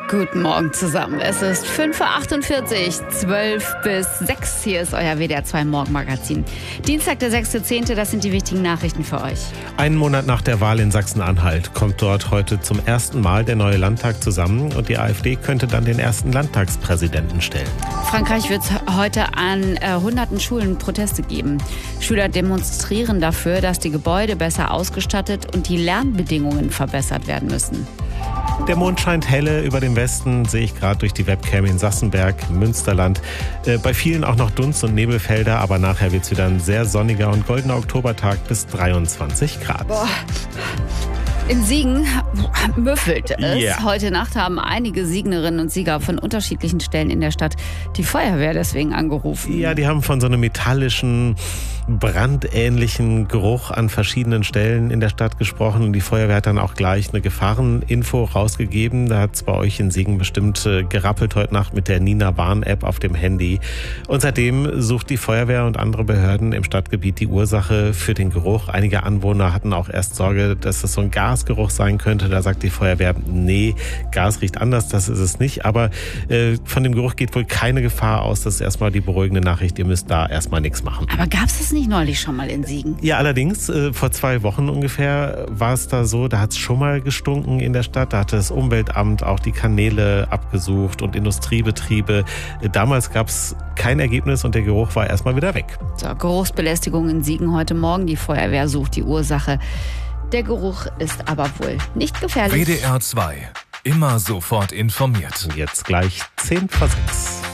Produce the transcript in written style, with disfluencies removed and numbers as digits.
Guten Morgen zusammen. Es ist 5.48 Uhr, 12 bis 6. Hier ist euer WDR 2 Morgenmagazin. Dienstag, der 6.10., das sind die wichtigen Nachrichten für euch. Einen Monat nach der Wahl in Sachsen-Anhalt kommt dort heute zum ersten Mal der neue Landtag zusammen und die AfD könnte dann den ersten Landtagspräsidenten stellen. Frankreich wird heute an hunderten Schulen Proteste geben. Schüler demonstrieren dafür, dass die Gebäude besser ausgestattet und die Lernbedingungen verbessert werden müssen. Der Mond scheint helle über dem Westen, sehe ich gerade durch die Webcam in Sassenberg, Münsterland. Bei vielen auch noch Dunst- und Nebelfelder, aber nachher wird es wieder ein sehr sonniger und goldener Oktobertag bis 23 Grad. Boah. In Siegen müffelt es. Yeah. Heute Nacht haben einige Siegnerinnen und Sieger von unterschiedlichen Stellen in der Stadt die Feuerwehr deswegen angerufen. Ja, die haben von so einem metallischen, brandähnlichen Geruch an verschiedenen Stellen in der Stadt gesprochen. Und die Feuerwehr hat dann auch gleich eine Gefahreninfo rausgegeben. Da hat es bei euch in Siegen bestimmt gerappelt heute Nacht mit der Nina Warn-App auf dem Handy. Und seitdem sucht die Feuerwehr und andere Behörden im Stadtgebiet die Ursache für den Geruch. Einige Anwohner hatten auch erst Sorge, dass das so ein Gasgeruch sein könnte. Da sagt die Feuerwehr, nee, Gas riecht anders, das ist es nicht. Aber von dem Geruch geht wohl keine Gefahr aus. Das ist erstmal die beruhigende Nachricht. Ihr müsst da erstmal nichts machen. Aber gab es das nicht neulich schon mal in Siegen? Ja, allerdings, vor 2 Wochen ungefähr war es da so, da hat es schon mal gestunken in der Stadt. Da hatte das Umweltamt auch die Kanäle abgesucht und Industriebetriebe. Damals gab es kein Ergebnis und der Geruch war erstmal wieder weg. So, Geruchsbelästigung in Siegen heute Morgen. Die Feuerwehr sucht die Ursache. Der Geruch ist aber wohl nicht gefährlich. WDR 2. Immer sofort informiert. Und jetzt gleich 10 vor 6.